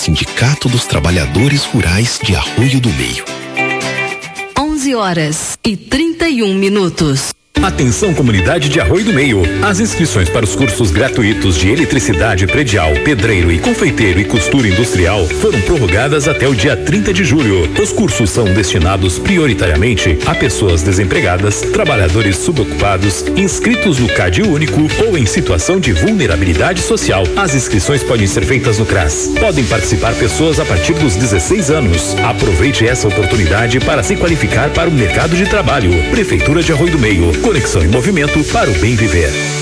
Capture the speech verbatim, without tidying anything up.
Sindicato dos Trabalhadores Rurais de Arroio do Meio. onze horas e trinta e um minutos. Atenção, comunidade de Arroio do Meio. As inscrições para os cursos gratuitos de eletricidade predial, pedreiro e confeiteiro e costura industrial foram prorrogadas até o dia trinta de julho. Os cursos são destinados prioritariamente a pessoas desempregadas, trabalhadores subocupados, inscritos no CAD único ou em situação de vulnerabilidade social. As inscrições podem ser feitas no CRAS. Podem participar pessoas a partir dos dezesseis anos. Aproveite essa oportunidade para se qualificar para o mercado de trabalho. Prefeitura de Arroio do Meio. Conexão em movimento para o bem viver.